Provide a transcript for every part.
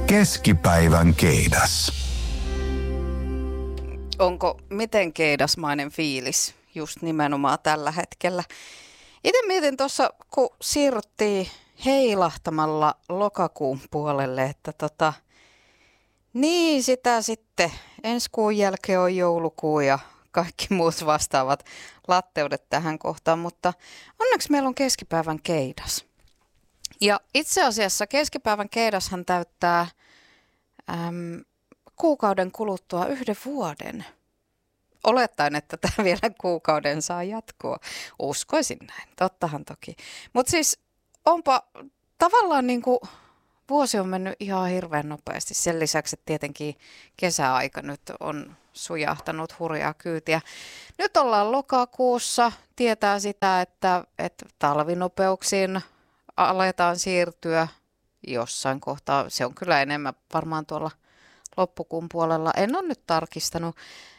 Keskipäivän keidas. Onko miten keidasmainen fiilis just nimenomaan tällä hetkellä? Itse mietin tuossa, kun siirryttiin heilahtamalla lokakuun puolelle, että niin sitä sitten ensi kuun jälkeen on joulukuu ja kaikki muut vastaavat latteudet tähän kohtaan, mutta onneksi meillä on keskipäivän keidas. Ja itse asiassa keskipäivän keidashan täyttää kuukauden kuluttua 1 vuoden. Olettaen, että tämä vielä kuukauden saa jatkua. Uskoisin näin, tottahan toki. Mutta siis onpa tavallaan niin kuin vuosi on mennyt ihan hirveän nopeasti. Sen lisäksi, että tietenkin kesäaika nyt on sujahtanut hurjaa kyytiä. Nyt ollaan lokakuussa, tietää sitä, että talvinopeuksiin aletaan siirtyä jossain kohtaa. Se on kyllä enemmän varmaan tuolla loppukuun puolella. En ole nyt tarkistanut.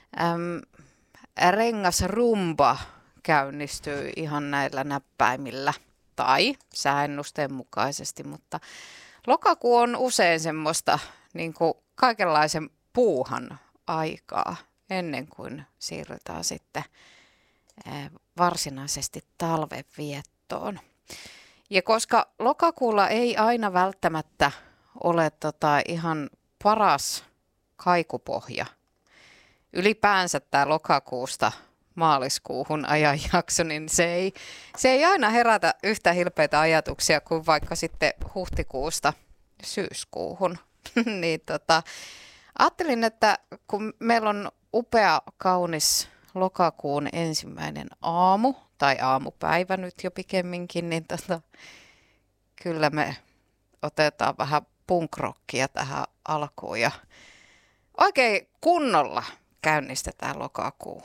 Rengasrumba käynnistyy ihan näillä näppäimillä tai sääennusteen mukaisesti, mutta lokakuu on usein semmoista niin kuin kaikenlaisen puuhan aikaa ennen kuin siirrytään sitten varsinaisesti talvenviettoon. Ja koska lokakuulla ei aina välttämättä ole ihan paras kaikupohja, ylipäänsä tämä lokakuusta maaliskuuhun ajanjakso, niin se ei aina herätä yhtä hilpeitä ajatuksia kuin vaikka sitten huhtikuusta syyskuuhun. Niin ajattelin, että kun meillä on upea, kaunis lokakuun ensimmäinen aamu, tai aamupäivä nyt jo pikemminkin, niin kyllä me otetaan vähän punk-rockia tähän alkuun ja oikein kunnolla käynnistetään lokakuu.